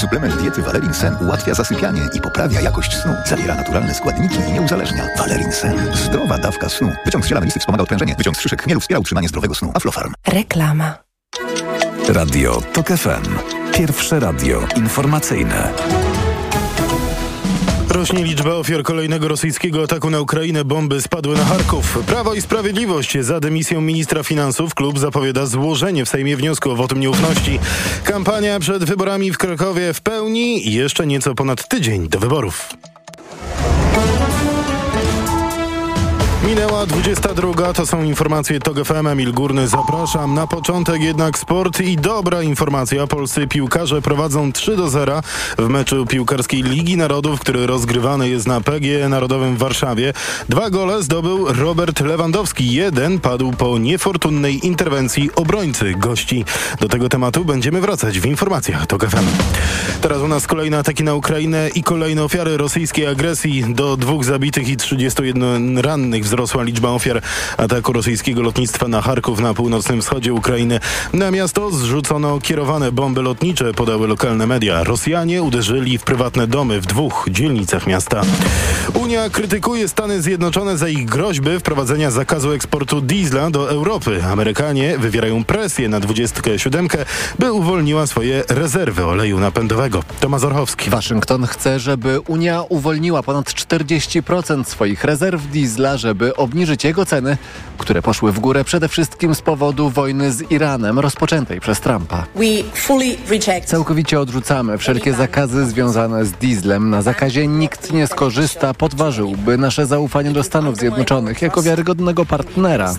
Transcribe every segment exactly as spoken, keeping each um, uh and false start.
Suplement diety Valerin Sen ułatwia zasypianie i poprawia jakość snu. Zawiera naturalne składniki i nie uzależnia. Valerin Sen. Zdrowa dawka snu. Wyciąg z ziela melisy wspomaga odprężenie. Wyciąg z szyszek chmielu wspiera utrzymanie zdrowego snu. Aflofarm. Reklama. Radio TOK F M. Pierwsze radio informacyjne. Rośnie liczba ofiar kolejnego rosyjskiego ataku na Ukrainę. Bomby spadły na Charków. Prawo i Sprawiedliwość za dymisją ministra finansów. Klub zapowiada złożenie w Sejmie wniosku o wotum nieufności. Kampania przed wyborami w Krakowie w pełni. Jeszcze nieco ponad tydzień do wyborów. Minęła dwudziesta druga, to są informacje TOK F M. Emil Górny, zapraszam. Na początek jednak sport i dobra informacja. Polscy piłkarze prowadzą trzy do zera w meczu piłkarskiej Ligi Narodów, który rozgrywany jest na P G E Narodowym w Warszawie. Dwa gole zdobył Robert Lewandowski. Jeden padł po niefortunnej interwencji obrońcy gości. Do tego tematu będziemy wracać w informacjach TOK F M. Teraz u nas kolejne ataki na Ukrainę i kolejne ofiary rosyjskiej agresji. Do dwóch zabitych i trzydziestu jeden rannych wzrosła liczba ofiar ataku rosyjskiego lotnictwa na Charków na północnym wschodzie Ukrainy. Na miasto zrzucono kierowane bomby lotnicze, podały lokalne media. Rosjanie uderzyli w prywatne domy w dwóch dzielnicach miasta. Unia krytykuje Stany Zjednoczone za ich groźby wprowadzenia zakazu eksportu diesla do Europy. Amerykanie wywierają presję na dwudziestkę siódemkę, by uwolniła swoje rezerwy oleju napędowego. Tomasz Orchowski. Waszyngton chce, żeby Unia uwolniła ponad czterdzieści procent swoich rezerw diesla, żeby obniżyć jego ceny, które poszły w górę przede wszystkim z powodu wojny z Iranem rozpoczętej przez Trumpa. Całkowicie odrzucamy wszelkie zakazy związane z dieslem. Na zakazie nikt nie skorzysta, podważyłby nasze zaufanie do Stanów Zjednoczonych jako wiarygodnego partnera,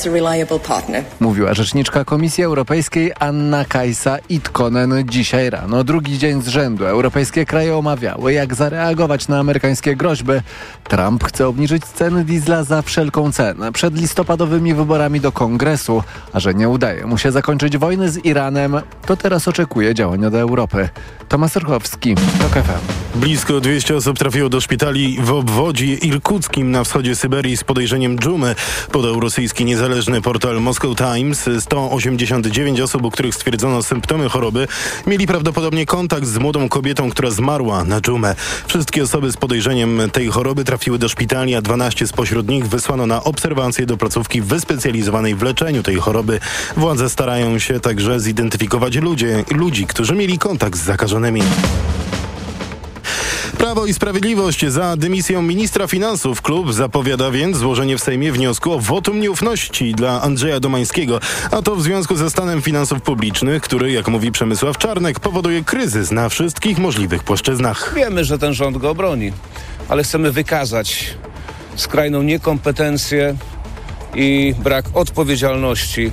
mówiła rzeczniczka Komisji Europejskiej Anna Kajsa Itkonen dzisiaj rano. Drugi dzień z rzędu europejskie kraje omawiały, jak zareagować na amerykańskie groźby. Trump chce obniżyć ceny diesla za wszelką cenę przed listopadowymi wyborami do Kongresu, a że nie udaje mu się zakończyć wojny z Iranem, to teraz oczekuje działania do Europy. Tomasz Orchowski, TOK F M. Blisko dwieście osób trafiło do szpitali w obwodzie irkuckim na wschodzie Syberii z podejrzeniem dżumy, podał rosyjski niezależny portal Moscow Times. sto osiemdziesiąt dziewięć osób, u których stwierdzono symptomy choroby, mieli prawdopodobnie kontakt z młodą kobietą, która zmarła na dżumę. Wszystkie osoby z podejrzeniem tej choroby trafiły do szpitali, a dwanaście spośród nich wysłano na obserwację do placówki wyspecjalizowanej w leczeniu tej choroby. Władze starają się także zidentyfikować ludzie, ludzi, którzy mieli kontakt z zakażonymi. Prawo i Sprawiedliwość za dymisją ministra finansów. Klub zapowiada więc złożenie w Sejmie wniosku o wotum nieufności dla Andrzeja Domańskiego, a to w związku ze stanem finansów publicznych, który, jak mówi Przemysław Czarnek, powoduje kryzys na wszystkich możliwych płaszczyznach. Wiemy, że ten rząd go obroni, ale chcemy wykazać skrajną niekompetencję i brak odpowiedzialności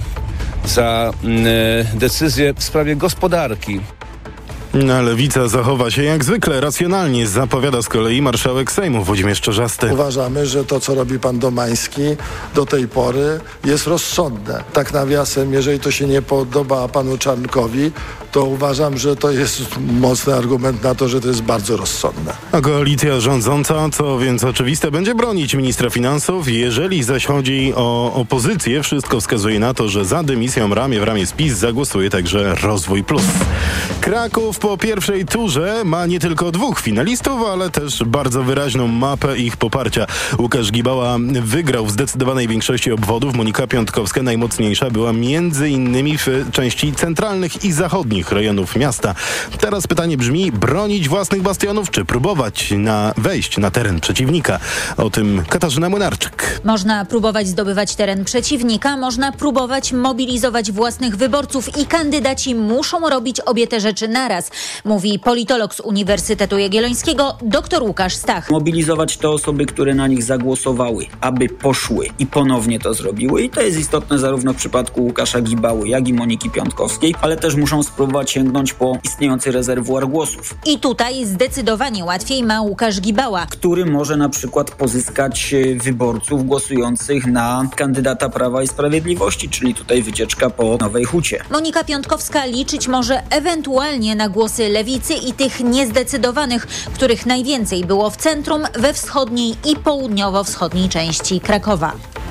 za y, decyzje w sprawie gospodarki. No, Lewica zachowa się jak zwykle racjonalnie, zapowiada z kolei marszałek Sejmu Włodzimierz Czarzasty. Uważamy, że to, co robi pan Domański do tej pory, jest rozsądne. Tak nawiasem, jeżeli to się nie podoba panu Czarnkowi, to uważam, że to jest mocny argument na to, że to jest bardzo rozsądne. A koalicja rządząca, co więc oczywiste, będzie bronić ministra finansów. Jeżeli zaś chodzi o opozycję, wszystko wskazuje na to, że za dymisją ramię w ramię z PiS zagłosuje także Rozwój Plus. Kraków po pierwszej turze ma nie tylko dwóch finalistów, ale też bardzo wyraźną mapę ich poparcia. Łukasz Gibała wygrał w zdecydowanej większości obwodów. Monika Piątkowska najmocniejsza była między innymi w części centralnych i zachodnich rejonów miasta. Teraz pytanie brzmi, bronić własnych bastionów, czy próbować na wejść na teren przeciwnika? O tym Katarzyna Młynarczyk. Można próbować zdobywać teren przeciwnika, można próbować mobilizować własnych wyborców i kandydaci muszą robić obie te rzeczy naraz, mówi politolog z Uniwersytetu Jagiellońskiego dr Łukasz Stach. Mobilizować te osoby, które na nich zagłosowały, aby poszły i ponownie to zrobiły. I to jest istotne zarówno w przypadku Łukasza Gibały, jak i Moniki Piątkowskiej, ale też muszą spróbować sięgnąć po istniejący rezerwuar głosów. I tutaj zdecydowanie łatwiej ma Łukasz Gibała, który może na przykład pozyskać wyborców głosujących na kandydata Prawa i Sprawiedliwości, czyli tutaj wycieczka po Nowej Hucie. Monika Piątkowska liczyć może ewentualnie na głosy lewicy i tych niezdecydowanych, których najwięcej było w centrum, we wschodniej i południowo-wschodniej części Krakowa.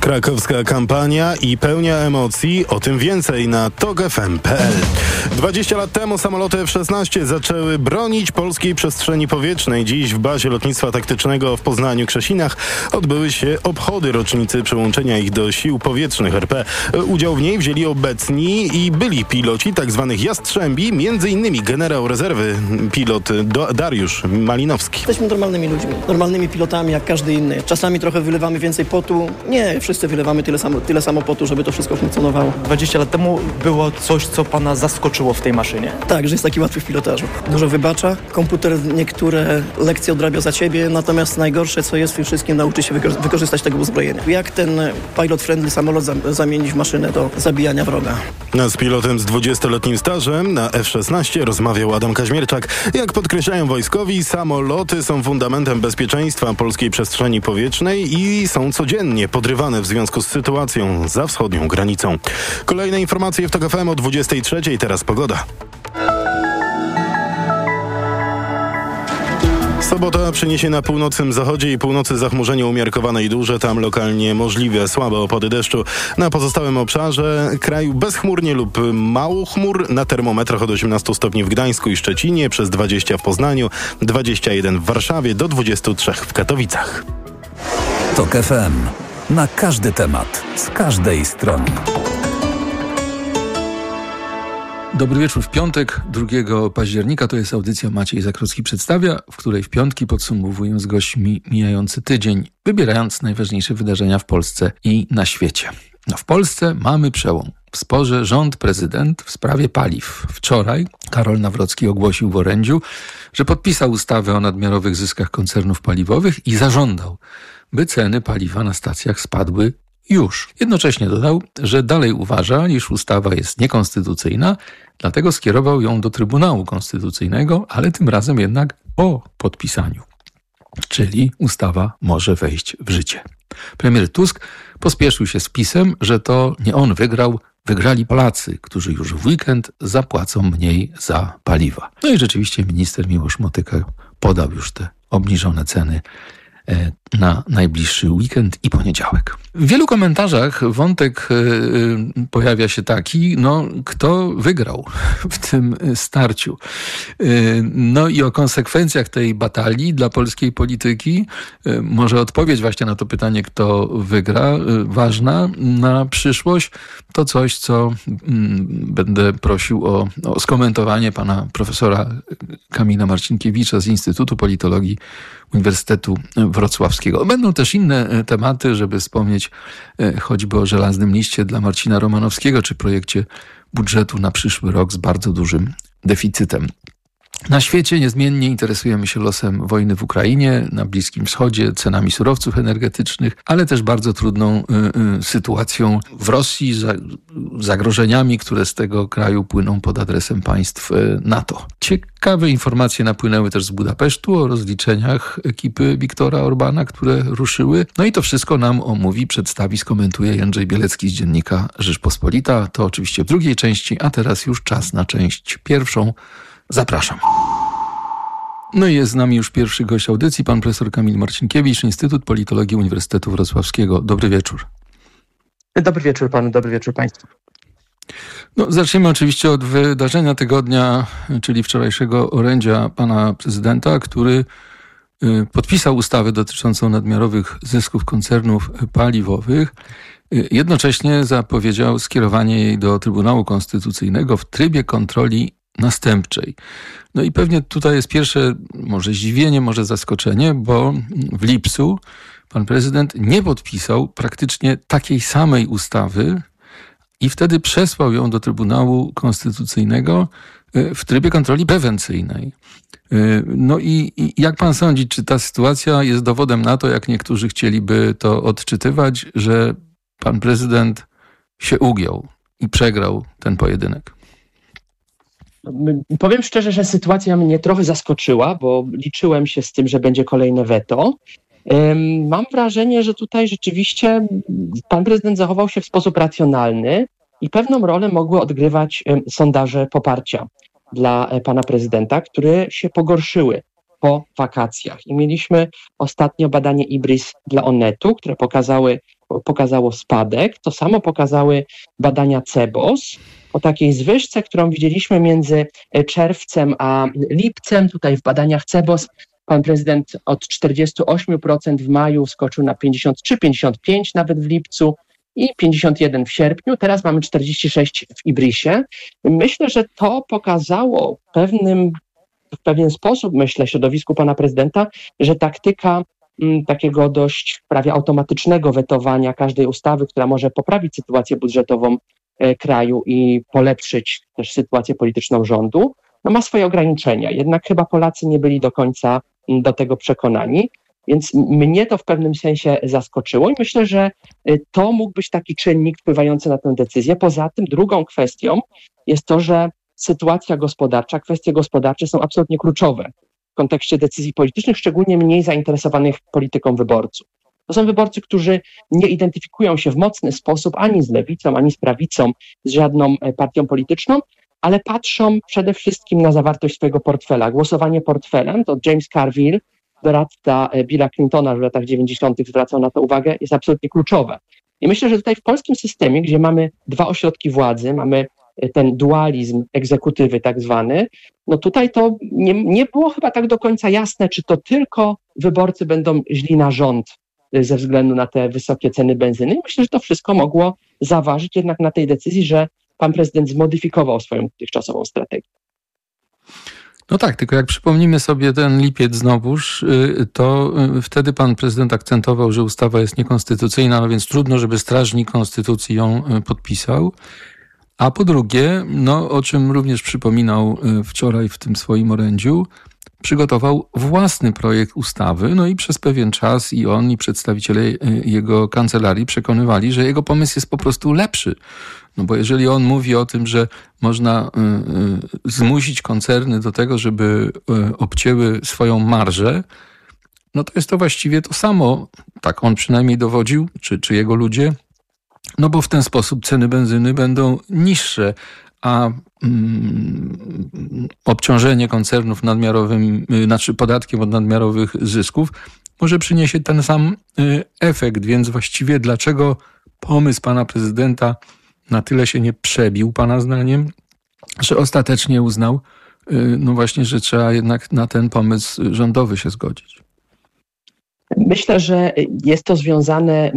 Krakowska kampania i pełnia emocji. O tym więcej na tok f m kropka p l. dwadzieścia lat temu samoloty F szesnaście zaczęły bronić polskiej przestrzeni powietrznej. Dziś w bazie lotnictwa taktycznego w Poznaniu-Krzesinach odbyły się obchody rocznicy przyłączenia ich do sił powietrznych R P. Udział w niej wzięli obecni i byli piloci tzw. Jastrzębi, między innymi generał rezerwy, pilot Do- Dariusz Malinowski. Jesteśmy normalnymi ludźmi, normalnymi pilotami jak każdy inny. Czasami trochę wylewamy więcej potu. Nie, wszyscy wylewamy tyle samo, tyle samo potu, żeby to wszystko funkcjonowało. dwadzieścia lat temu było coś, co pana zaskoczyło w tej maszynie? Tak, że jest taki łatwy w pilotażu. Dużo wybacza, komputer niektóre lekcje odrabia za ciebie, natomiast najgorsze, co jest w tym wszystkim, nauczy się wyko- wykorzystać tego uzbrojenia. Jak ten pilot-friendly samolot za- zamienić w maszynę do zabijania wroga. Z pilotem z dwudziestoletnim stażem na F szesnaście rozmawiał Adam Kaźmierczak. Jak podkreślają wojskowi, samoloty są fundamentem bezpieczeństwa polskiej przestrzeni powietrznej i są codziennie podrywane w związku z sytuacją za wschodnią granicą. Kolejne informacje w tok F M o dwudziestej trzeciej. Teraz pogoda. Sobota przyniesie na północnym zachodzie i północy zachmurzenie umiarkowane i duże, tam lokalnie możliwe słabe opady deszczu. Na pozostałym obszarze kraju bezchmurnie lub mało chmur, na termometrach od osiemnastu stopni w Gdańsku i Szczecinie, przez dwadzieścia w Poznaniu, dwadzieścia jeden w Warszawie, do dwudziestu trzech w Katowicach. Tok F M. Na każdy temat, z każdej strony. Dobry wieczór w piątek, drugiego października. To jest audycja Maciej Zakrocki przedstawia, w której w piątki podsumowuję z gośćmi mijający tydzień, wybierając najważniejsze wydarzenia w Polsce i na świecie. No, w Polsce mamy przełom. W sporze rząd, prezydent w sprawie paliw. Wczoraj Karol Nawrocki ogłosił w orędziu, że podpisał ustawę o nadmiarowych zyskach koncernów paliwowych i zażądał, by ceny paliwa na stacjach spadły już. Jednocześnie dodał, że dalej uważa, iż ustawa jest niekonstytucyjna, dlatego skierował ją do Trybunału Konstytucyjnego, ale tym razem jednak po podpisaniu. Czyli ustawa może wejść w życie. Premier Tusk pospieszył się z pisem, że to nie on wygrał, wygrali Polacy, którzy już w weekend zapłacą mniej za paliwa. No i rzeczywiście minister Miłosz Motyka podał już te obniżone ceny na najbliższy weekend i poniedziałek. W wielu komentarzach wątek y, pojawia się taki, no kto wygrał w tym starciu. Y, no i o konsekwencjach tej batalii dla polskiej polityki y, może odpowiedź właśnie na to pytanie, kto wygra, y, ważna na przyszłość. To coś, co y, będę prosił o, o skomentowanie pana profesora Kamila Marcinkiewicza z Instytutu Politologii Uniwersytetu Wrocławskiego. Będą też inne tematy, żeby wspomnieć choćby o żelaznym liście dla Marcina Romanowskiego, czy projekcie budżetu na przyszły rok z bardzo dużym deficytem. Na świecie niezmiennie interesujemy się losem wojny w Ukrainie, na Bliskim Wschodzie, cenami surowców energetycznych, ale też bardzo trudną y, y, sytuacją w Rosji, za, zagrożeniami, które z tego kraju płyną pod adresem państw y, NATO. Ciekawe informacje napłynęły też z Budapesztu o rozliczeniach ekipy Viktora Orbana, które ruszyły. No i to wszystko nam omówi, przedstawi, skomentuje Jędrzej Bielecki z dziennika Rzeczpospolita. To oczywiście w drugiej części, a teraz już czas na część pierwszą. Zapraszam. No i jest z nami już pierwszy gość audycji, pan profesor Kamil Marcinkiewicz, Instytut Politologii Uniwersytetu Wrocławskiego. Dobry wieczór. Dobry wieczór panu, dobry wieczór państwu. No, zaczniemy oczywiście od wydarzenia tygodnia, czyli wczorajszego orędzia pana prezydenta, który y, podpisał ustawę dotyczącą nadmiarowych zysków koncernów paliwowych. Y, jednocześnie zapowiedział skierowanie jej do Trybunału Konstytucyjnego w trybie kontroli następczej. No i pewnie tutaj jest pierwsze może zdziwienie, może zaskoczenie, bo w lipcu pan prezydent nie podpisał praktycznie takiej samej ustawy i wtedy przesłał ją do Trybunału Konstytucyjnego w trybie kontroli prewencyjnej. No i, i jak pan sądzi, czy ta sytuacja jest dowodem na to, jak niektórzy chcieliby to odczytywać, że pan prezydent się ugiął i przegrał ten pojedynek? Powiem szczerze, że sytuacja mnie trochę zaskoczyła, bo liczyłem się z tym, że będzie kolejne weto. Mam wrażenie, że tutaj rzeczywiście pan prezydent zachował się w sposób racjonalny i pewną rolę mogły odgrywać sondaże poparcia dla pana prezydenta, które się pogorszyły po wakacjach. I mieliśmy ostatnio badanie Ibris dla Onetu, które pokazały pokazało spadek. To samo pokazały badania C E B O S o takiej zwyżce, którą widzieliśmy między czerwcem a lipcem. Tutaj w badaniach C E B O S pan prezydent od czterdzieści osiem procent w maju skoczył na pięćdziesiąt trzy pięćdziesiąt pięć nawet w lipcu i pięćdziesiąt jeden w sierpniu. Teraz mamy czterdzieści sześć w Ibrisie. Myślę, że to pokazało w pewnym, w pewien sposób, myślę, środowisku pana prezydenta, że taktyka m, takiego dość prawie automatycznego wetowania każdej ustawy, która może poprawić sytuację budżetową e, kraju i polepszyć też sytuację polityczną rządu, no ma swoje ograniczenia. Jednak chyba Polacy nie byli do końca m, do tego przekonani. Więc mnie to w pewnym sensie zaskoczyło i myślę, że to mógł być taki czynnik wpływający na tę decyzję. Poza tym drugą kwestią jest to, że sytuacja gospodarcza, kwestie gospodarcze są absolutnie kluczowe w kontekście decyzji politycznych, szczególnie mniej zainteresowanych polityką wyborców. To są wyborcy, którzy nie identyfikują się w mocny sposób ani z lewicą, ani z prawicą, z żadną partią polityczną, ale patrzą przede wszystkim na zawartość swojego portfela. Głosowanie portfelem, to James Carville, doradca Billa Clintona w latach dziewięćdziesiątych zwracał na to uwagę, jest absolutnie kluczowe. I myślę, że tutaj w polskim systemie, gdzie mamy dwa ośrodki władzy, mamy ten dualizm egzekutywy tak zwany, no tutaj to nie, nie było chyba tak do końca jasne, czy to tylko wyborcy będą źli na rząd ze względu na te wysokie ceny benzyny. I myślę, że to wszystko mogło zaważyć jednak na tej decyzji, że pan prezydent zmodyfikował swoją dotychczasową strategię. No tak, tylko jak przypomnimy sobie ten lipiec znowuż, to wtedy pan prezydent akcentował, że ustawa jest niekonstytucyjna, no więc trudno, żeby strażnik konstytucji ją podpisał. A po drugie, no o czym również przypominał wczoraj w tym swoim orędziu, przygotował własny projekt ustawy, no i przez pewien czas i on, i przedstawiciele jego kancelarii przekonywali, że jego pomysł jest po prostu lepszy. No bo jeżeli on mówi o tym, że można y, y, zmusić koncerny do tego, żeby y, obcięły swoją marżę, no to jest to właściwie to samo, tak on przynajmniej dowodził, czy, czy jego ludzie, no bo w ten sposób ceny benzyny będą niższe, a mm, obciążenie koncernów nadmiarowym, y, znaczy podatkiem od nadmiarowych zysków może przyniesie ten sam y, efekt, więc właściwie dlaczego pomysł pana prezydenta na tyle się nie przebił, pana zdaniem, że ostatecznie uznał, no właśnie, że trzeba jednak na ten pomysł rządowy się zgodzić? Myślę, że jest to związane,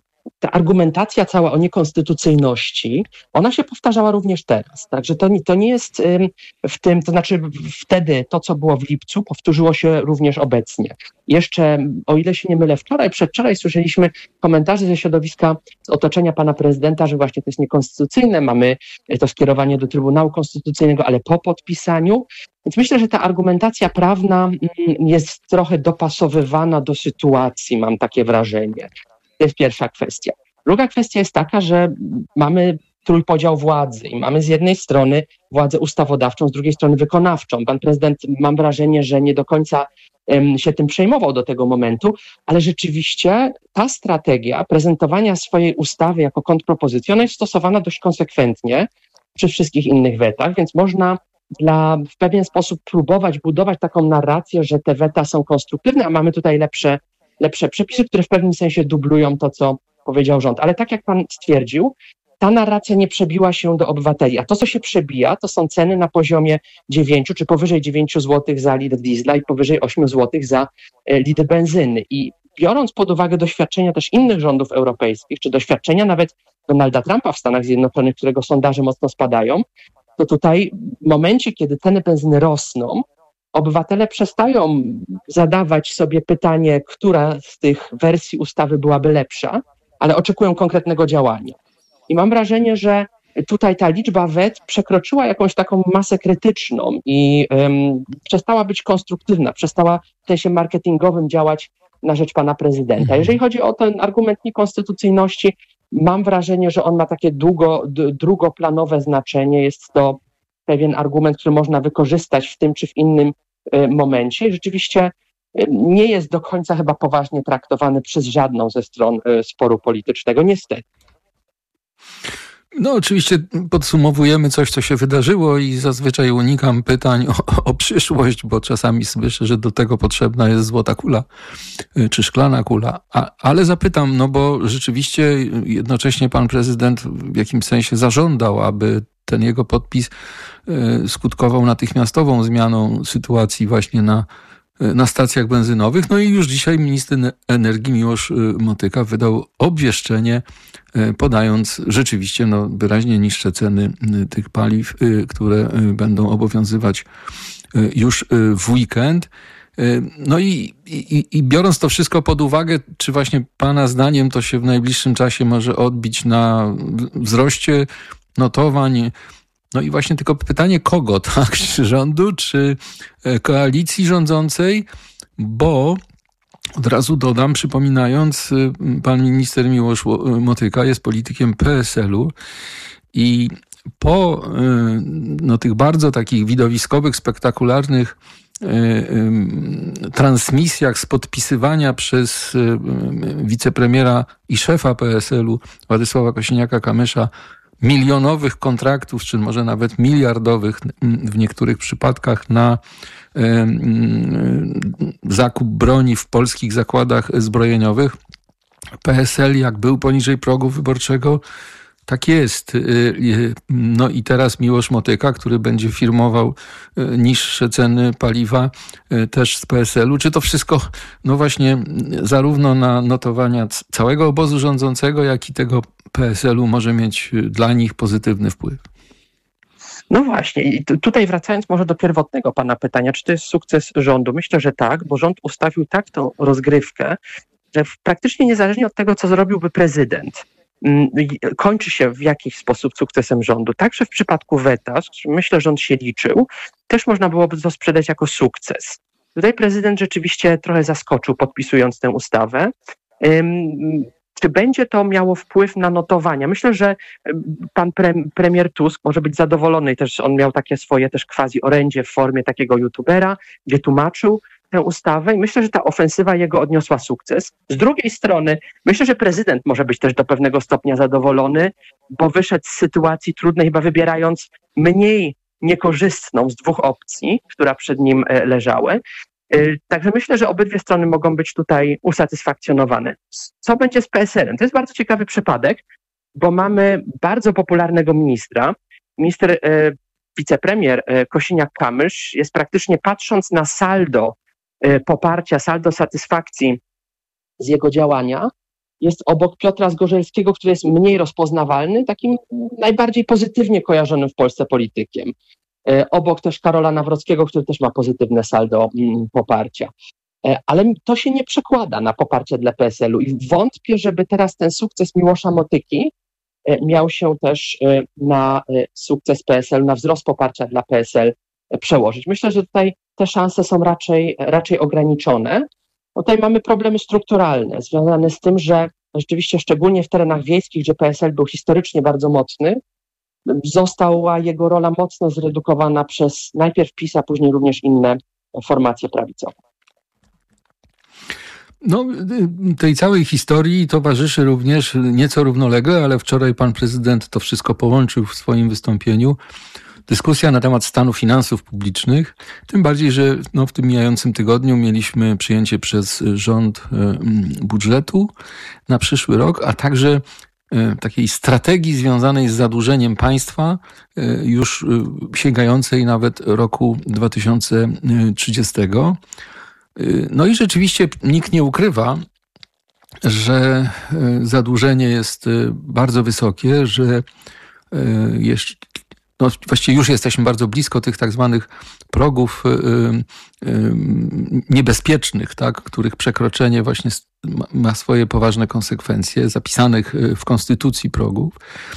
ta argumentacja cała o niekonstytucyjności, ona się powtarzała również teraz. Także to, to nie jest w tym, to znaczy wtedy to, co było w lipcu, powtórzyło się również obecnie. Jeszcze, o ile się nie mylę, wczoraj, przedwczoraj słyszeliśmy komentarze ze środowiska z otoczenia pana prezydenta, że właśnie to jest niekonstytucyjne, mamy to skierowanie do Trybunału Konstytucyjnego, ale po podpisaniu. Więc myślę, że ta argumentacja prawna jest trochę dopasowywana do sytuacji, mam takie wrażenie. To jest pierwsza kwestia. Druga kwestia jest taka, że mamy trójpodział władzy i mamy z jednej strony władzę ustawodawczą, z drugiej strony wykonawczą. Pan prezydent, mam wrażenie, że nie do końca um, się tym przejmował do tego momentu, ale rzeczywiście ta strategia prezentowania swojej ustawy jako kontrpropozycji, ona jest stosowana dość konsekwentnie przy wszystkich innych wetach, więc można dla, w pewien sposób próbować budować taką narrację, że te weta są konstruktywne, a mamy tutaj lepsze lepsze przepisy, które w pewnym sensie dublują to, co powiedział rząd. Ale tak jak pan stwierdził, ta narracja nie przebiła się do obywateli. A to, co się przebija, to są ceny na poziomie dziewięć czy powyżej dziewięć złotych za litr diesla i powyżej osiem złotych za e, litr benzyny. I biorąc pod uwagę doświadczenia też innych rządów europejskich, czy doświadczenia nawet Donalda Trumpa w Stanach Zjednoczonych, którego sondaże mocno spadają, to tutaj w momencie, kiedy ceny benzyny rosną, obywatele przestają zadawać sobie pytanie, która z tych wersji ustawy byłaby lepsza, ale oczekują konkretnego działania. I mam wrażenie, że tutaj ta liczba wet przekroczyła jakąś taką masę krytyczną i um, przestała być konstruktywna, przestała w sensie marketingowym działać na rzecz pana prezydenta. Jeżeli chodzi o ten argument niekonstytucyjności, mam wrażenie, że on ma takie długo, d- drugoplanowe znaczenie. Jest to pewien argument, który można wykorzystać w tym czy w innym y, momencie. I rzeczywiście y, nie jest do końca chyba poważnie traktowany przez żadną ze stron y, sporu politycznego, niestety. No oczywiście podsumowujemy coś, co się wydarzyło i zazwyczaj unikam pytań o, o przyszłość, bo czasami słyszę, że do tego potrzebna jest złota kula czy szklana kula. A, ale zapytam, no bo rzeczywiście jednocześnie pan prezydent w jakimś sensie zażądał, aby ten jego podpis skutkował natychmiastową zmianą sytuacji właśnie na na stacjach benzynowych. No i już dzisiaj minister energii Miłosz Motyka wydał obwieszczenie, podając rzeczywiście no, wyraźnie niższe ceny tych paliw, które będą obowiązywać już w weekend. No i, i, i biorąc to wszystko pod uwagę, czy właśnie pana zdaniem to się w najbliższym czasie może odbić na wzroście notowań? No i właśnie tylko pytanie kogo, tak? Czy rządu, czy koalicji rządzącej? Bo od razu dodam, przypominając, pan minister Miłosz Motyka jest politykiem P S L u i po no, tych bardzo takich widowiskowych, spektakularnych transmisjach z podpisywania przez wicepremiera i szefa P S L u Władysława Kosiniaka-Kamysza milionowych kontraktów, czy może nawet miliardowych w niektórych przypadkach na zakup broni w polskich zakładach zbrojeniowych. P S L jak był poniżej progu wyborczego, tak jest. No i teraz Miłosz Motyka, który będzie firmował niższe ceny paliwa też z P S L u. Czy to wszystko, no właśnie, zarówno na notowania całego obozu rządzącego, jak i tego P S L u może mieć dla nich pozytywny wpływ? No właśnie, i tutaj wracając może do pierwotnego pana pytania, czy to jest sukces rządu? Myślę, że tak, bo rząd ustawił tak tą rozgrywkę, że praktycznie niezależnie od tego, co zrobiłby prezydent, kończy się w jakiś sposób sukcesem rządu. Także w przypadku weta, z którym myślę, że rząd się liczył, też można byłoby to sprzedać jako sukces. Tutaj prezydent rzeczywiście trochę zaskoczył, podpisując tę ustawę. Czy będzie to miało wpływ na notowania? Myślę, że pan pre, premier Tusk może być zadowolony i też on miał takie swoje też quasi orędzie w formie takiego youtubera, gdzie tłumaczył tę ustawę i myślę, że ta ofensywa jego odniosła sukces. Z drugiej strony myślę, że prezydent może być też do pewnego stopnia zadowolony, bo wyszedł z sytuacji trudnej, chyba wybierając mniej niekorzystną z dwóch opcji, która przed nim leżały. Także myślę, że obydwie strony mogą być tutaj usatysfakcjonowane. Co będzie z P S L em? To jest bardzo ciekawy przypadek, bo mamy bardzo popularnego ministra. Minister, e, wicepremier e, Kosiniak-Kamysz jest praktycznie, patrząc na saldo e, poparcia, saldo satysfakcji z jego działania, jest obok Piotra Zgorzelskiego, który jest mniej rozpoznawalny, takim najbardziej pozytywnie kojarzonym w Polsce politykiem. Obok też Karola Nawrockiego, który też ma pozytywne saldo poparcia. Ale to się nie przekłada na poparcie dla P S L u i wątpię, żeby teraz ten sukces Miłosza Motyki miał się też na sukces P S L u, na wzrost poparcia dla P S L przełożyć. Myślę, że tutaj te szanse są raczej, raczej ograniczone. Tutaj mamy problemy strukturalne związane z tym, że rzeczywiście szczególnie w terenach wiejskich, gdzie P S L był historycznie bardzo mocny, została jego rola mocno zredukowana przez najpierw PiS, a później również inne formacje prawicowe. No, tej całej historii towarzyszy również nieco równolegle, ale wczoraj pan prezydent to wszystko połączył w swoim wystąpieniu. Dyskusja na temat stanu finansów publicznych, tym bardziej, że no, w tym mijającym tygodniu mieliśmy przyjęcie przez rząd budżetu na przyszły rok, a także takiej strategii związanej z zadłużeniem państwa, już sięgającej nawet roku dwa tysiące trzydziestego. No i rzeczywiście nikt nie ukrywa, że zadłużenie jest bardzo wysokie, że jeszcze, no właściwie już jesteśmy bardzo blisko tych tak zwanych progów niebezpiecznych, tak, których przekroczenie właśnie ma swoje poważne konsekwencje, zapisanych w konstytucji progów.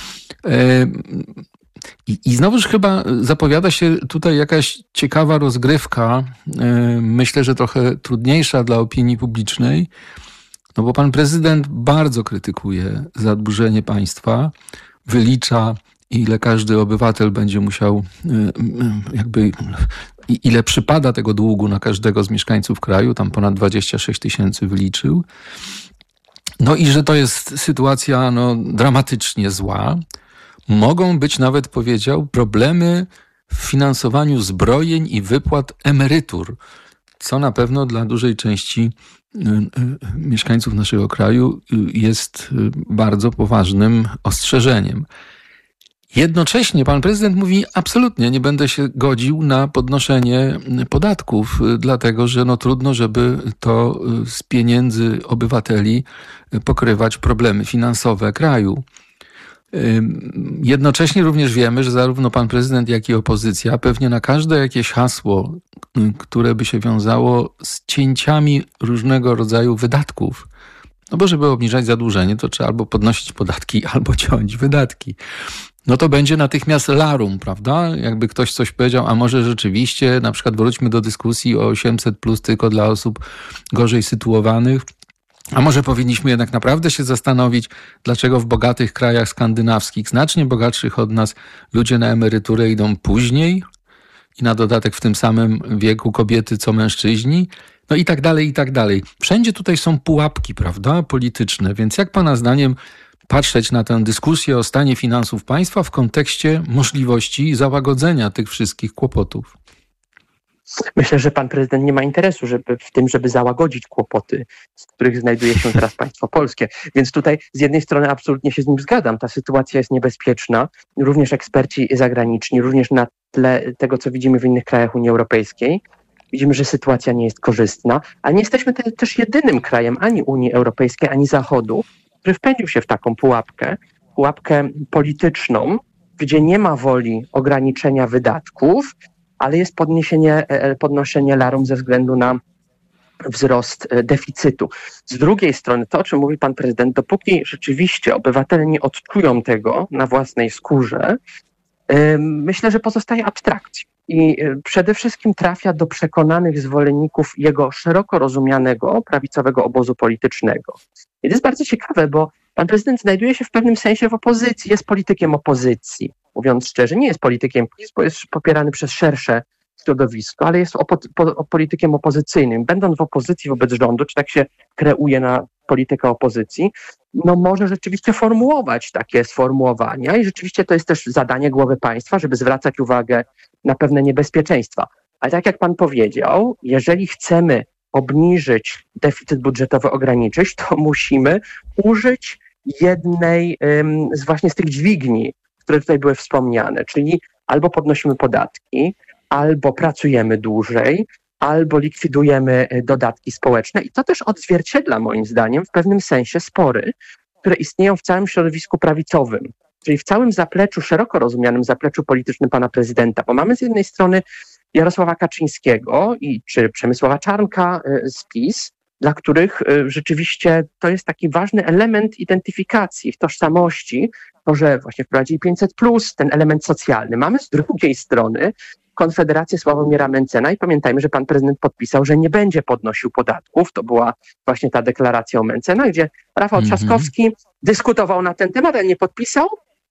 I, I znowuż chyba zapowiada się tutaj jakaś ciekawa rozgrywka, myślę, że trochę trudniejsza dla opinii publicznej, no bo pan prezydent bardzo krytykuje zadłużenie państwa, wylicza, ile każdy obywatel będzie musiał, jakby, ile przypada tego długu na każdego z mieszkańców kraju, tam ponad dwadzieścia sześć tysięcy wyliczył. No i że to jest sytuacja no, dramatycznie zła. mogą być nawet, powiedział, problemy w finansowaniu zbrojeń i wypłat emerytur, co na pewno dla dużej części mieszkańców naszego kraju jest bardzo poważnym ostrzeżeniem. Jednocześnie pan prezydent mówi, absolutnie nie będę się godził na podnoszenie podatków, dlatego że no trudno, żeby to z pieniędzy obywateli pokrywać problemy finansowe kraju. Jednocześnie również wiemy, że zarówno pan prezydent, jak i opozycja pewnie na każde jakieś hasło, które by się wiązało z cięciami różnego rodzaju wydatków, no bo żeby obniżać zadłużenie, to trzeba albo podnosić podatki, albo ciąć wydatki. No to będzie natychmiast larum, prawda? Jakby ktoś coś powiedział, a może rzeczywiście, na przykład wróćmy do dyskusji o osiemset plus tylko dla osób gorzej sytuowanych, a może powinniśmy jednak naprawdę się zastanowić, dlaczego w bogatych krajach skandynawskich, znacznie bogatszych od nas, ludzie na emeryturę idą później i na dodatek w tym samym wieku kobiety co mężczyźni, no i tak dalej, i tak dalej. Wszędzie tutaj są pułapki, prawda, polityczne, więc jak pana zdaniem patrzeć na tę dyskusję o stanie finansów państwa w kontekście możliwości załagodzenia tych wszystkich kłopotów? Myślę, że pan prezydent nie ma interesu żeby, w tym, żeby załagodzić kłopoty, z których znajduje się teraz państwo polskie. Więc tutaj z jednej strony absolutnie się z nim zgadzam. Ta sytuacja jest niebezpieczna. Również eksperci zagraniczni, również na tle tego, co widzimy w innych krajach Unii Europejskiej, widzimy, że sytuacja nie jest korzystna, ale nie jesteśmy te, też jedynym krajem ani Unii Europejskiej, ani Zachodu, który wpędził się w taką pułapkę, pułapkę polityczną, gdzie nie ma woli ograniczenia wydatków, ale jest podniesienie, podnoszenie larum ze względu na wzrost deficytu. Z drugiej strony, to o czym mówi pan prezydent, dopóki rzeczywiście obywatele nie odczują tego na własnej skórze, myślę, że pozostaje abstrakcją. I przede wszystkim trafia do przekonanych zwolenników jego szeroko rozumianego prawicowego obozu politycznego. I to jest bardzo ciekawe, bo pan prezydent znajduje się w pewnym sensie w opozycji, jest politykiem opozycji. Mówiąc szczerze, nie jest politykiem, jest popierany przez szersze środowisko, ale jest opo- po- politykiem opozycyjnym. Będąc w opozycji wobec rządu, czy tak się kreuje na politykę opozycji, no może rzeczywiście formułować takie sformułowania i rzeczywiście to jest też zadanie głowy państwa, żeby zwracać uwagę na pewne niebezpieczeństwa. Ale tak jak pan powiedział, jeżeli chcemy obniżyć deficyt budżetowy, ograniczyć, to musimy użyć jednej ym, z właśnie z tych dźwigni, które tutaj były wspomniane, czyli albo podnosimy podatki, albo pracujemy dłużej, albo likwidujemy dodatki społeczne. I to też odzwierciedla moim zdaniem w pewnym sensie spory, które istnieją w całym środowisku prawicowym, czyli w całym zapleczu, szeroko rozumianym zapleczu politycznym pana prezydenta, bo mamy z jednej strony Jarosława Kaczyńskiego i czy Przemysława Czarnka z PiS, dla których rzeczywiście to jest taki ważny element identyfikacji, ich tożsamości, to, że właśnie wprowadzili pięćset plus, ten element socjalny. Mamy z drugiej strony Konfederację Sławomira Mentzena i pamiętajmy, że pan prezydent podpisał, że nie będzie podnosił podatków. To była właśnie ta deklaracja o Mentzena, gdzie Rafał mm-hmm. Trzaskowski dyskutował na ten temat, ale nie podpisał.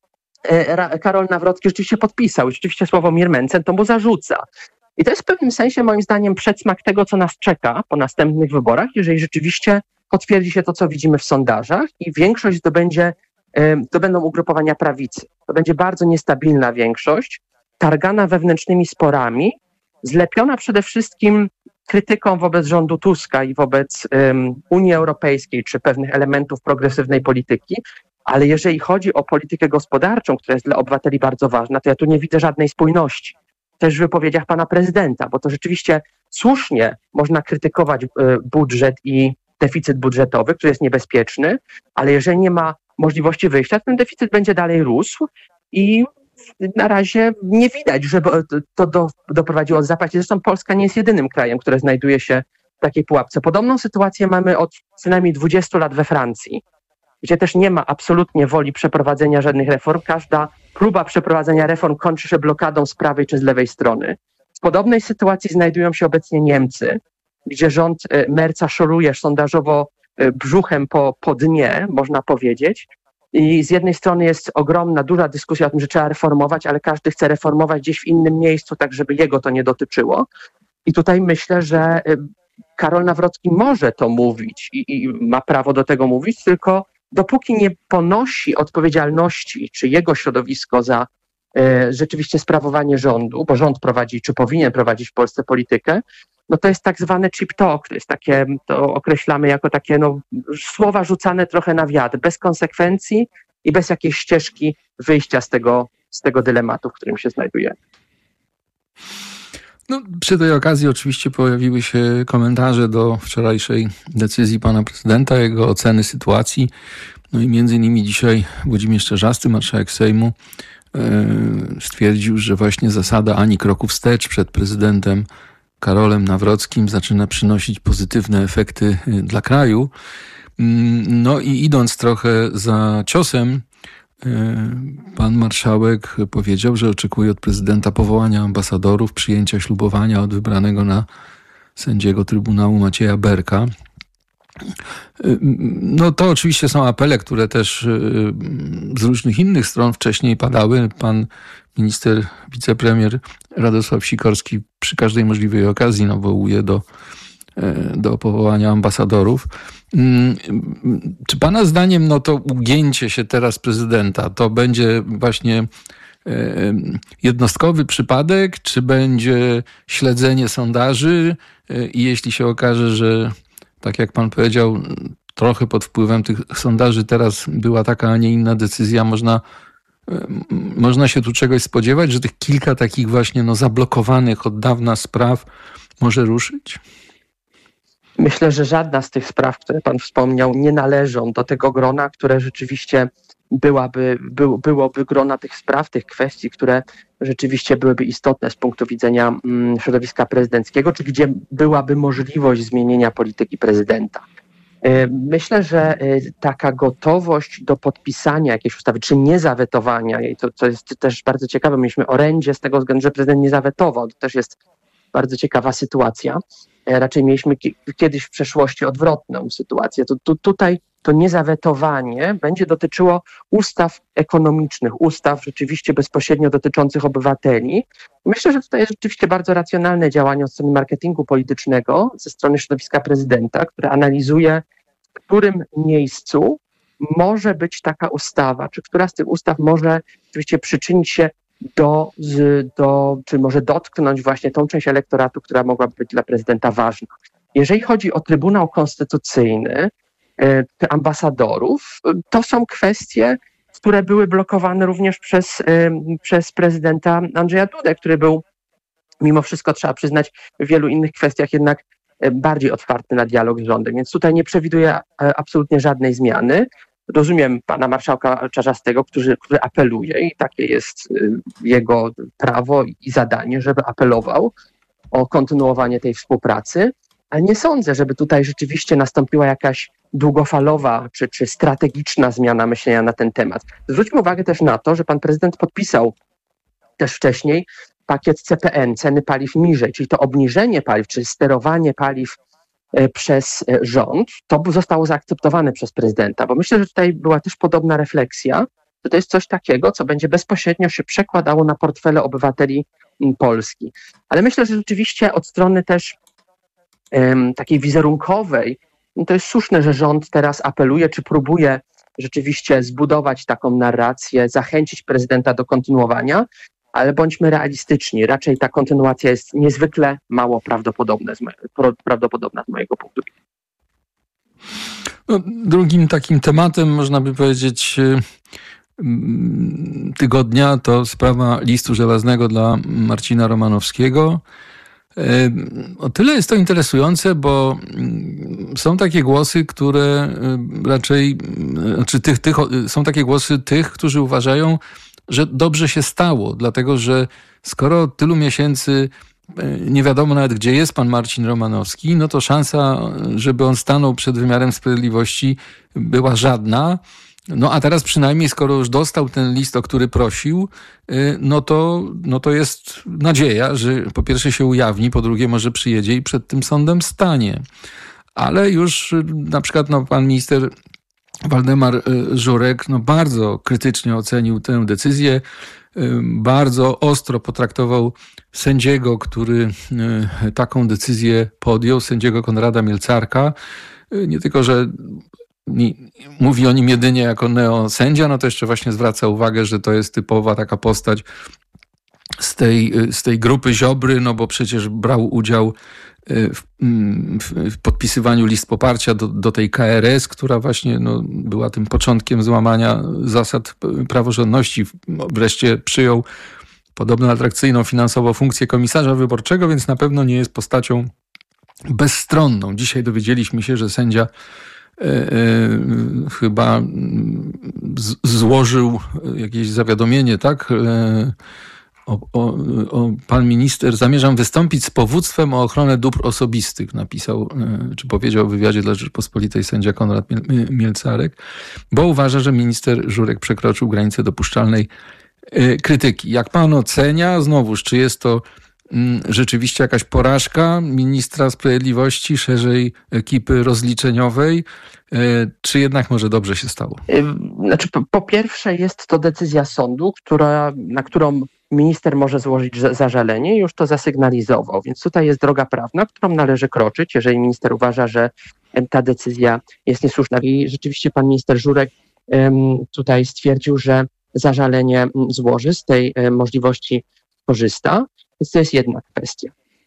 E, Karol Nawrocki rzeczywiście podpisał i rzeczywiście Sławomir Mentzen to mu zarzuca. I to jest w pewnym sensie moim zdaniem przedsmak tego, co nas czeka po następnych wyborach, jeżeli rzeczywiście potwierdzi się to, co widzimy w sondażach i większość zdobędzie, to będą ugrupowania prawicy. To będzie bardzo niestabilna większość, targana wewnętrznymi sporami, zlepiona przede wszystkim krytyką wobec rządu Tuska i wobec um, Unii Europejskiej czy pewnych elementów progresywnej polityki, ale jeżeli chodzi o politykę gospodarczą, która jest dla obywateli bardzo ważna, to ja tu nie widzę żadnej spójności. Też w wypowiedziach pana prezydenta, bo to rzeczywiście słusznie można krytykować y, budżet i deficyt budżetowy, który jest niebezpieczny, ale jeżeli nie ma możliwości wyjścia, ten deficyt będzie dalej rósł i na razie nie widać, żeby to do, doprowadziło do zapaści. Zresztą Polska nie jest jedynym krajem, który znajduje się w takiej pułapce. Podobną sytuację mamy od przynajmniej dwudziestu lat we Francji, gdzie też nie ma absolutnie woli przeprowadzenia żadnych reform. Każda próba przeprowadzenia reform kończy się blokadą z prawej czy z lewej strony. W podobnej sytuacji znajdują się obecnie Niemcy, gdzie rząd Merca szoruje sondażowo brzuchem po, po dnie, można powiedzieć. I z jednej strony jest ogromna, duża dyskusja o tym, że trzeba reformować, ale każdy chce reformować gdzieś w innym miejscu, tak żeby jego to nie dotyczyło. I tutaj myślę, że Karol Nawrocki może to mówić i, i ma prawo do tego mówić, tylko dopóki nie ponosi odpowiedzialności, czy jego środowisko za e, rzeczywiście sprawowanie rządu, bo rząd prowadzi, czy powinien prowadzić w Polsce politykę, no to jest tak zwane cheap talk, to jest takie, to określamy jako takie no, słowa rzucane trochę na wiatr, bez konsekwencji i bez jakiejś ścieżki wyjścia z tego, z tego dylematu, w którym się znajdujemy. No, przy tej okazji oczywiście pojawiły się komentarze do wczorajszej decyzji pana prezydenta, jego oceny sytuacji. No i między innymi dzisiaj Włodzimierz Czarzasty, marszałek Sejmu, yy, stwierdził, że właśnie zasada ani kroku wstecz przed prezydentem Karolem Nawrockim zaczyna przynosić pozytywne efekty dla kraju. No i idąc trochę za ciosem, pan marszałek powiedział, że oczekuje od prezydenta powołania ambasadorów, przyjęcia ślubowania od wybranego na sędziego Trybunału Macieja Berka. No to oczywiście są apele, które też z różnych innych stron wcześniej padały. Pan minister, wicepremier Radosław Sikorski przy każdej możliwej okazji nawołuje do, do powołania ambasadorów. Czy pana zdaniem no to ugięcie się teraz prezydenta to będzie właśnie jednostkowy przypadek, czy będzie śledzenie sondaży i jeśli się okaże, że tak jak pan powiedział, trochę pod wpływem tych sondaży teraz była taka, a nie inna decyzja, można, można się tu czegoś spodziewać, że tych kilka takich właśnie no, zablokowanych od dawna spraw może ruszyć? Myślę, że żadna z tych spraw, które pan wspomniał, nie należą do tego grona, które rzeczywiście byłaby, by, byłoby grona tych spraw, tych kwestii, które rzeczywiście byłyby istotne z punktu widzenia mm, środowiska prezydenckiego, czy gdzie byłaby możliwość zmienienia polityki prezydenta. Myślę, że taka gotowość do podpisania jakiejś ustawy, czy niezawetowania jej, to, to jest też bardzo ciekawe, mieliśmy orędzie z tego względu, że prezydent nie zawetował, to też jest bardzo ciekawa sytuacja. Raczej mieliśmy kiedyś w przeszłości odwrotną sytuację. To, to, tutaj to niezawetowanie będzie dotyczyło ustaw ekonomicznych, ustaw rzeczywiście bezpośrednio dotyczących obywateli. Myślę, że tutaj jest rzeczywiście bardzo racjonalne działanie od strony marketingu politycznego ze strony środowiska prezydenta, które analizuje, w którym miejscu może być taka ustawa, czy która z tych ustaw może rzeczywiście przyczynić się do, z, do, czy może dotknąć właśnie tą część elektoratu, która mogłaby być dla prezydenta ważna. Jeżeli chodzi o Trybunał Konstytucyjny, te ambasadorów, to są kwestie, które były blokowane również przez, przez prezydenta Andrzeja Dudę, który był, mimo wszystko trzeba przyznać, w wielu innych kwestiach jednak bardziej otwarty na dialog z rządem, więc tutaj nie przewiduję absolutnie żadnej zmiany. Rozumiem pana marszałka Czarzastego, który, który apeluje i takie jest jego prawo i zadanie, żeby apelował o kontynuowanie tej współpracy, ale nie sądzę, żeby tutaj rzeczywiście nastąpiła jakaś długofalowa czy, czy strategiczna zmiana myślenia na ten temat. Zwróćmy uwagę też na to, że pan prezydent podpisał też wcześniej pakiet C P N, ceny paliw niżej, czyli to obniżenie paliw, czy sterowanie paliw przez rząd, to zostało zaakceptowane przez prezydenta, bo myślę, że tutaj była też podobna refleksja, że to jest coś takiego, co będzie bezpośrednio się przekładało na portfele obywateli Polski. Ale myślę, że rzeczywiście od strony też um, takiej wizerunkowej, no to jest słuszne, że rząd teraz apeluje, czy próbuje rzeczywiście zbudować taką narrację, zachęcić prezydenta do kontynuowania, ale bądźmy realistyczni, raczej ta kontynuacja jest niezwykle mało prawdopodobna z, me, prawdopodobna z mojego punktu widzenia. No, drugim takim tematem, można by powiedzieć, tygodnia to sprawa listu żelaznego dla Marcina Romanowskiego. O tyle jest to interesujące, bo są takie głosy, które raczej, znaczy tych, tych, są takie głosy tych, którzy uważają, że dobrze się stało, dlatego że skoro od tylu miesięcy nie wiadomo nawet, gdzie jest pan Marcin Romanowski, no to szansa, żeby on stanął przed wymiarem sprawiedliwości, była żadna. No a teraz przynajmniej, skoro już dostał ten list, o który prosił, no to, no to jest nadzieja, że po pierwsze się ujawni, po drugie może przyjedzie i przed tym sądem stanie. Ale już na przykład no, pan minister Waldemar Żurek no, bardzo krytycznie ocenił tę decyzję, bardzo ostro potraktował sędziego, który taką decyzję podjął, sędziego Konrada Mielcarka. Nie tylko, że mi, mówi o nim jedynie jako neosędzia, no to jeszcze właśnie zwraca uwagę, że to jest typowa taka postać z tej, z tej grupy Ziobry, no bo przecież brał udział w, w podpisywaniu list poparcia do, do tej K R S, która właśnie no, była tym początkiem złamania zasad praworządności. Wreszcie przyjął podobno atrakcyjną finansowo funkcję komisarza wyborczego, więc na pewno nie jest postacią bezstronną. Dzisiaj dowiedzieliśmy się, że sędzia e, e, chyba z, złożył jakieś zawiadomienie, tak? E, O, o, o, pan minister, zamierzam wystąpić z powództwem o ochronę dóbr osobistych, napisał, czy powiedział w wywiadzie dla Rzeczpospolitej sędzia Konrad Mielcarek, bo uważa, że minister Żurek przekroczył granicę dopuszczalnej krytyki. Jak pan ocenia, znowuż, czy jest to rzeczywiście jakaś porażka ministra sprawiedliwości, szerzej ekipy rozliczeniowej, czy jednak może dobrze się stało? Znaczy, po, po pierwsze jest to decyzja sądu, która, na którą minister może złożyć zażalenie i już to zasygnalizował. Więc tutaj jest droga prawna, którą należy kroczyć, jeżeli minister uważa, że ta decyzja jest niesłuszna. I rzeczywiście pan minister Żurek um, tutaj stwierdził, że zażalenie złoży, z tej um, możliwości korzysta. Więc to jest jedna kwestia.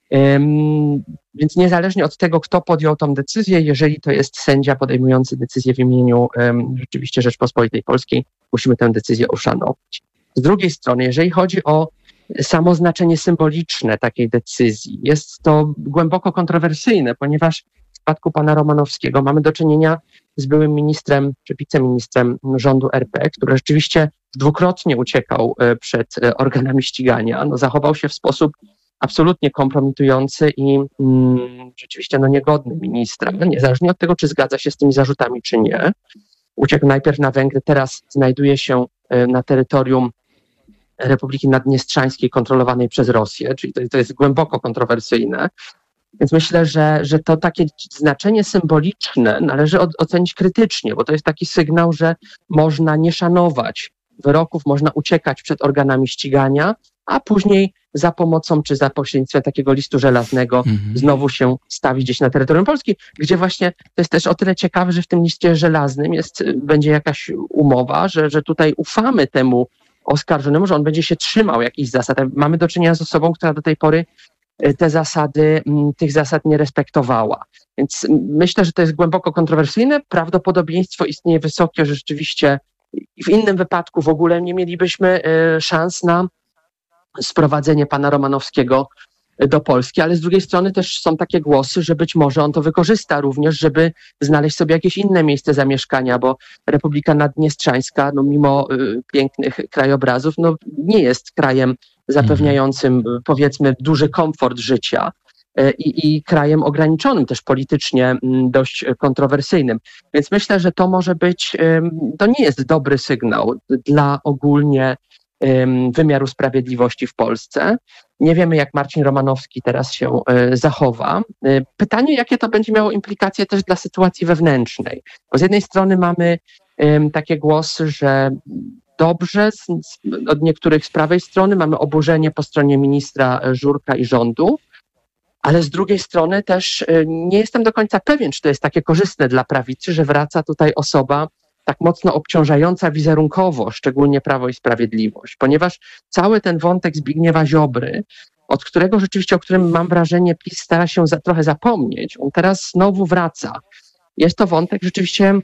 Um, więc niezależnie od tego, kto podjął tą decyzję, jeżeli to jest sędzia podejmujący decyzję w imieniu um, rzeczywiście Rzeczpospolitej Polskiej, musimy tę decyzję uszanować. Z drugiej strony, jeżeli chodzi o samo znaczenie symboliczne takiej decyzji, jest to głęboko kontrowersyjne, ponieważ w przypadku pana Romanowskiego mamy do czynienia z byłym ministrem czy wiceministrem rządu R P, który rzeczywiście dwukrotnie uciekał przed organami ścigania, no, zachował się w sposób absolutnie kompromitujący i mm, rzeczywiście no, niegodny ministra, niezależnie od tego, czy zgadza się z tymi zarzutami, czy nie. Uciekł najpierw na Węgry, teraz znajduje się na terytorium Republiki Naddniestrzańskiej kontrolowanej przez Rosję, czyli to, to jest głęboko kontrowersyjne. Więc myślę, że, że to takie znaczenie symboliczne należy od, ocenić krytycznie, bo to jest taki sygnał, że można nie szanować wyroków, można uciekać przed organami ścigania, a później za pomocą czy za pośrednictwem takiego listu żelaznego mhm. znowu się stawić gdzieś na terytorium Polski, gdzie właśnie to jest też o tyle ciekawe, że w tym liście żelaznym jest, będzie jakaś umowa, że, że tutaj ufamy temu oskarżonemu, że on będzie się trzymał jakichś zasad. Mamy do czynienia z osobą, która do tej pory te zasady, tych zasad nie respektowała. Więc myślę, że to jest głęboko kontrowersyjne. Prawdopodobieństwo istnieje wysokie, że rzeczywiście w innym wypadku w ogóle nie mielibyśmy szans na sprowadzenie pana Romanowskiego do Polski, ale z drugiej strony też są takie głosy, że być może on to wykorzysta również, żeby znaleźć sobie jakieś inne miejsce zamieszkania, bo Republika Naddniestrzańska, no mimo y, pięknych krajobrazów, no nie jest krajem zapewniającym, mhm. powiedzmy, duży komfort życia y, i krajem ograniczonym też politycznie y, dość kontrowersyjnym. Więc myślę, że to może być, y, to nie jest dobry sygnał dla ogólnie wymiaru sprawiedliwości w Polsce. Nie wiemy, jak Marcin Romanowski teraz się y, zachowa. Y, pytanie, jakie to będzie miało implikacje też dla sytuacji wewnętrznej. Bo z jednej strony mamy y, takie głosy, że dobrze, z, z, od niektórych z prawej strony mamy oburzenie po stronie ministra Żurka i rządu, ale z drugiej strony też y, nie jestem do końca pewien, czy to jest takie korzystne dla prawicy, że wraca tutaj osoba tak mocno obciążająca wizerunkowo, szczególnie Prawo i Sprawiedliwość, ponieważ cały ten wątek Zbigniewa Ziobry, od którego rzeczywiście, o którym mam wrażenie PiS stara się za, trochę zapomnieć, on teraz znowu wraca. Jest to wątek rzeczywiście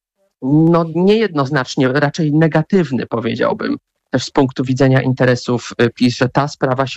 no, niejednoznacznie, raczej negatywny, powiedziałbym, też z punktu widzenia interesów PiS, że ta sprawa się